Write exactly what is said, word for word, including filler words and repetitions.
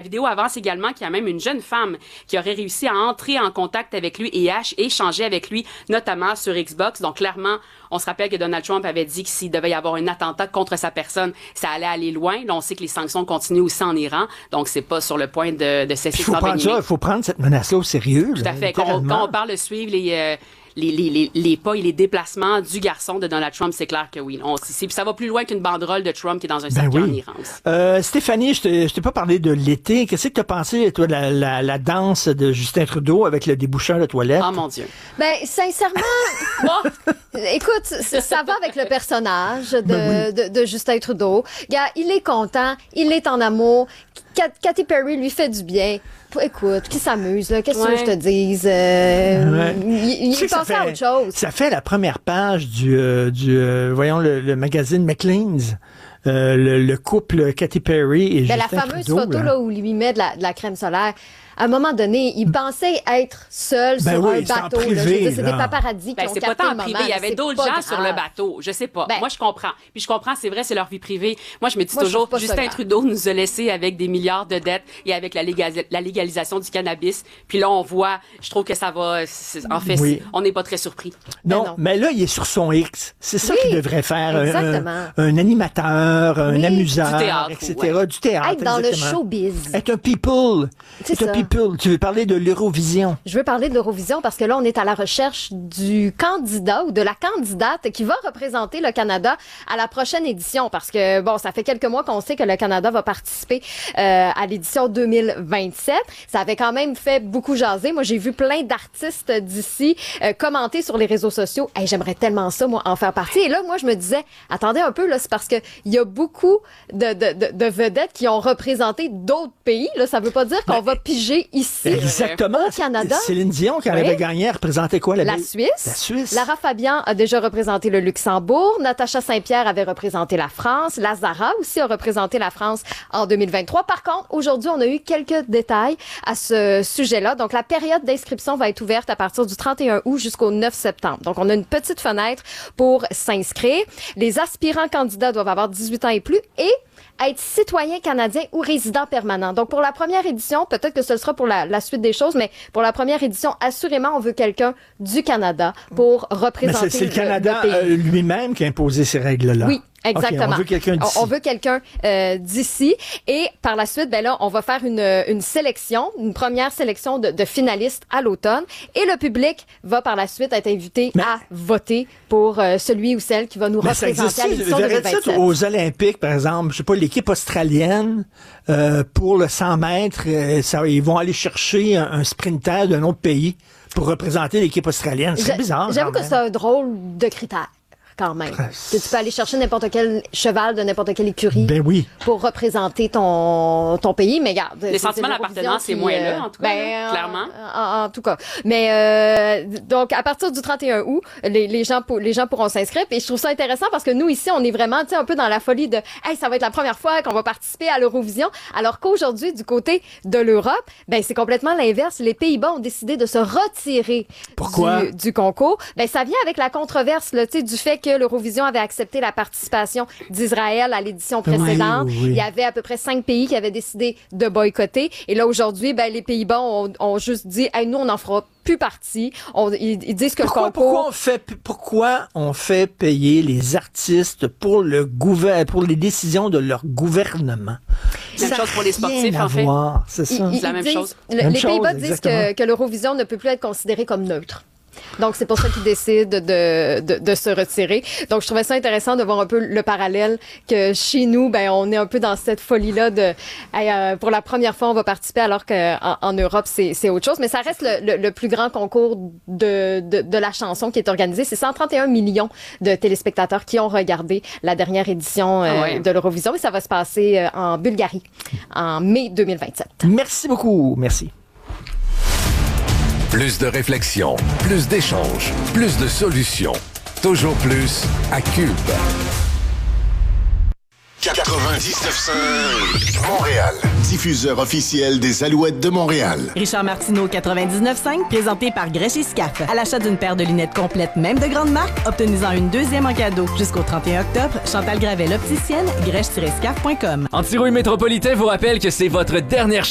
vidéo avance également qu'il y a même une jeune femme qui aurait réussi à entrer en contact avec lui et à échanger avec lui, notamment sur Xbox. Donc, clairement, on se rappelle que Donald Trump avait dit que s'il devait y avoir un attentat contre sa personne, ça allait aller loin. Là, on sait que les sanctions continuent aussi en Iran. Donc, c'est pas sur le point de, de cesser de s'envenimer. Il faut prendre cette menace-là au sérieux. Tout à fait. Quand on, quand on parle de suivre les... Euh, Les, les, les, les pas et les déplacements du garçon de Donald Trump, c'est clair que oui. On, c'est, ça va plus loin qu'une banderole de Trump qui est dans un sac ben oui. en Iran. Euh, Stéphanie, je t'ai, je t'ai pas parlé de l'été. Qu'est-ce que tu as pensé, toi, de la, la, la danse de Justin Trudeau avec le déboucheur de toilette? Oh mon Dieu. Ben, sincèrement, bon, écoute, ça va avec le personnage de, ben oui. de, de Justin Trudeau. Gars, il est content, il est en amour. Katy Perry lui fait du bien. Écoute, qui s'amuse, là? Qu'est-ce ouais. que je te dise? Euh, ouais. Il, il pensait à autre chose. Ça fait la première page du, euh, du euh, voyons, le, le magazine Maclean's. Euh, le, le couple Katy Perry et ben, Justin la fameuse Trudeau, photo là. Là, où il lui met de la, de la crème solaire. À un moment donné, il pensait être seul ben sur oui, un bateau. Privé, là. Je veux dire, c'est des paparazzis ben, qui ont c'est capté pas tant le moment. privé. Il y avait d'autres gens grave. Sur le bateau. Je sais pas. Ben, moi, je comprends. Puis je comprends, c'est vrai, c'est leur vie privée. Moi, je me dis moi, toujours, Justin Trudeau nous a laissé avec des milliards de dettes et avec la, légalis- la légalisation du cannabis. Puis là, on voit, je trouve que ça va... En fait, oui. on n'est pas très surpris. Non, ben non, mais là, il est sur son X. C'est ça oui, qu'il devrait faire. Exactement. Un, un animateur, un oui. amuseur, du théâtre, et cetera. Ouais. Du théâtre, être dans exactement. le showbiz. Être un people. C'est être ça. un people. Tu veux parler de l'Eurovision? Je veux parler de l'Eurovision parce que là, on est à la recherche du candidat ou de la candidate qui va représenter le Canada à la prochaine édition. Parce que, bon, ça fait quelques mois qu'on sait que le Canada va participer euh, à l'édition deux mille vingt-sept. Ça avait quand même fait beaucoup jaser. Moi, j'ai vu plein d'artistes d'ici euh, commenter sur les réseaux sociaux. Hey, j'aimerais tellement ça, moi, en faire partie. Et là, moi, je me disais, attendez un peu, là, c'est parce que il y a beaucoup de, de, de, de vedettes qui ont représenté d'autres pays. Là, ça veut pas dire qu'on ben, va piger ici. Exactement. Au Canada. Céline Dion, quand oui. elle avait gagné, elle représentait quoi? La, la Suisse. La Suisse. Lara Fabian a déjà représenté le Luxembourg. Natacha Saint-Pierre avait représenté la France. Lazara aussi a représenté la France en deux mille vingt-trois. Par contre, aujourd'hui, on a eu quelques détails à ce sujet-là. Donc, la période d'inscription va être ouverte à partir du trente et un août jusqu'au neuf septembre. Donc, on a une petite fenêtre pour s'inscrire. Les aspirants candidats doivent avoir dix-huit ans et plus et être citoyen canadien ou résident permanent. Donc, pour la première édition, peut-être que ce sera pour la, la suite des choses, mais pour la première édition, assurément, on veut quelqu'un du Canada pour représenter mais c'est, c'est le, le Canada le pays. Euh, lui-même qui a imposé ces règles-là. Oui. Exactement. Okay, on veut quelqu'un d'ici. On, on veut quelqu'un euh, d'ici. Et par la suite, ben là, on va faire une, une sélection, une première sélection de, de finalistes à l'automne. Et le public va par la suite être invité mais, à voter pour euh, celui ou celle qui va nous représenter à l'édition deux mille vingt-sept. Aux Olympiques, par exemple, je sais pas, l'équipe australienne, euh, pour le cent mètres, euh, ça, ils vont aller chercher un, un sprinter d'un autre pays pour représenter l'équipe australienne. C'est Je, bizarre. J'avoue que c'est un drôle de critère. Quand même. Que tu peux aller chercher n'importe quel cheval de n'importe quelle écurie ben oui. pour représenter ton, ton pays. Mais regarde. Les sentiments d'appartenance, c'est moins là, en tout cas, ben, là, clairement. En, en tout cas. Mais euh, donc, à partir du trente et un août, les, les, gens, les gens pourront s'inscrire. Et je trouve ça intéressant parce que nous, ici, on est vraiment un peu dans la folie de « Hey, ça va être la première fois qu'on va participer à l'Eurovision ». Alors qu'aujourd'hui, du côté de l'Europe, ben c'est complètement l'inverse. Les Pays-Bas ont décidé de se retirer Pourquoi? Du, du concours. Ben ça vient avec la controverse là, du fait que que l'Eurovision avait accepté la participation d'Israël à l'édition précédente. Oui, oui. Il y avait à peu près cinq pays qui avaient décidé de boycotter. Et là, aujourd'hui, ben, les Pays-Bas ont, ont juste dit, hey, nous, on n'en fera plus partie. On, ils, ils disent que pourquoi, le concours... Pourquoi on, fait, pourquoi on fait payer les artistes pour, le gouver- pour les décisions de leur gouvernement? Même chose pour les sportifs, en fait. Voir, c'est ça. Ils, ils, c'est la même disent, chose. Le, même les chose, Pays-Bas disent que, que l'Eurovision ne peut plus être considérée comme neutre. Donc, c'est pour ça qu'ils décident de, de, de se retirer. Donc, je trouvais ça intéressant de voir un peu le parallèle que chez nous, ben, on est un peu dans cette folie-là de, hey, euh, pour la première fois, on va participer alors qu'en en Europe, c'est, c'est autre chose. Mais ça reste le, le, le plus grand concours de, de, de la chanson qui est organisé. C'est cent trente et un millions de téléspectateurs qui ont regardé la dernière édition euh, ah ouais. de l'Eurovision et ça va se passer euh, en Bulgarie en mai deux mille vingt-sept. Merci beaucoup. Merci. Plus de réflexion, plus d'échanges, plus de solutions. Toujours plus à Cube. quatre-vingt-dix-neuf cinq Montréal. Diffuseur officiel des Alouettes de Montréal. Richard Martineau, quatre-vingt-dix-neuf cinq, présenté par Grèche et Scarpe. À l'achat d'une paire de lunettes complètes, même de grande marque, obtenez-en une deuxième en cadeau. Jusqu'au trente et un octobre, Chantal Gravel, opticienne, grèche tiret scarpe point com. Antirouille Métropolitain vous rappelle que c'est votre dernière